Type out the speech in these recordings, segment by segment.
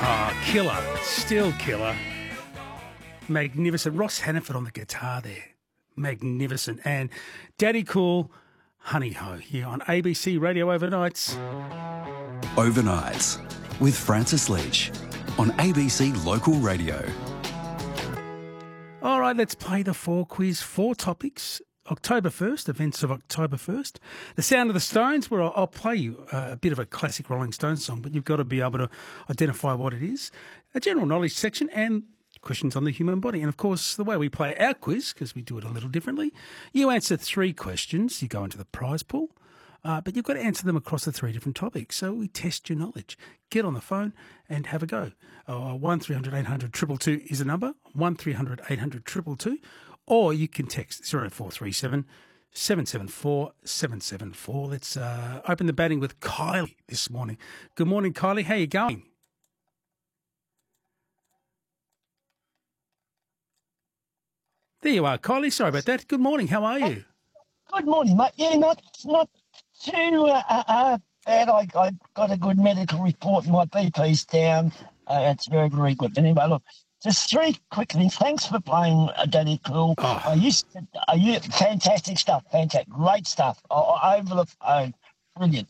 Oh, killer. Still killer. Magnificent. Ross Hannaford on the guitar there. Magnificent. And Daddy Cool, Honey Ho, here on ABC Radio Overnights. Overnights with Francis Leach on ABC Local Radio. All right, let's play the 4 quiz. 4 topics. October 1st, events of October 1st. The Sound of the Stones, where I'll play you a bit of a classic Rolling Stones song, but you've got to be able to identify what it is. A general knowledge section and questions on the human body. And, of course, the way we play our quiz, because we do it a little differently, you answer 3 questions, you go into the prize pool, but you've got to answer them across the 3 different topics. So we test your knowledge. Get on the phone and have a go. 1300 800 222 is the number, 1300 800 222. Or you can text 0437 774 774. Let's open the batting with Kylie this morning. Good morning, Kylie. How you going? There you are, Kylie. Sorry about that. Good morning. How are you? Good morning, mate. Yeah, not too bad. I got a good medical report. My BP's down. It's very, very good. Anyway, look. Just 3 quick things. Thanks for playing Daddy Cool. Oh. Fantastic stuff. Fantastic. Great stuff. Over the phone. Brilliant.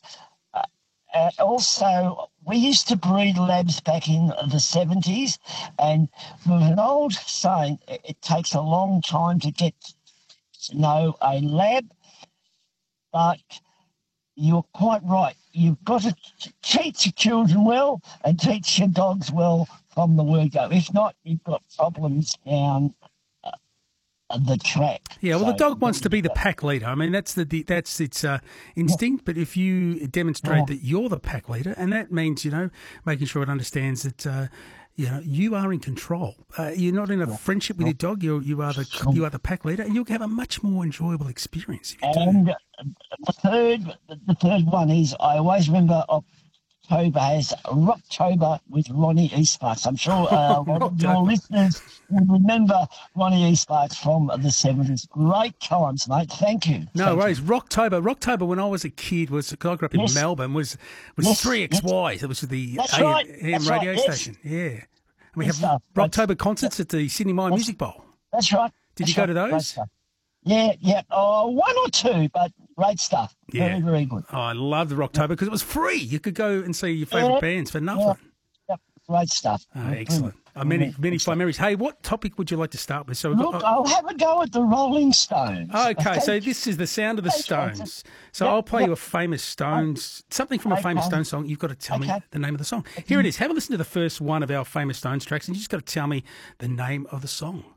Also, we used to breed labs back in the 70s, and with an old saying, it takes a long time to get to know a lab, but you're quite right. You've got to teach your children well and teach your dogs well from the word go. If not, you've got problems down the track. Yeah, well, the dog wants to be the pack leader. I mean, that's its instinct. But if you demonstrate that you're the pack leader, and that means, making sure it understands that, you are in control. You're not in a friendship with your dog. You are the pack leader, and you'll have a much more enjoyable experience if you do. The third one is, I always remember October has Rocktober with Ronnie Eastsparks. I'm sure your listeners will remember Ronnie Eastsparks from the 70s. Great times, mate. Thank you. No worries. Rocktober, when I was a kid, I grew up in Melbourne, was 3XY. It was the AM radio station. Yeah. And we have Rocktober concerts at the Sydney Mine Music Bowl. That's right. Did you go to those? Yeah. 1 or 2, but great stuff. Yeah. Very, very good. Oh, I love the Rocktober because it was free. You could go and see your favourite bands for nothing. Yeah. Great stuff. Oh, excellent. Many fine memories. Hey, what topic would you like to start with? So I'll have a go at the Rolling Stones. Okay, so this is the Sound of the Stones. So I'll play you a famous Stones, something from a famous Stones song. You've got to tell me the name of the song. Here it is. Have a listen to the first one of our famous Stones tracks, and you just got to tell me the name of the song.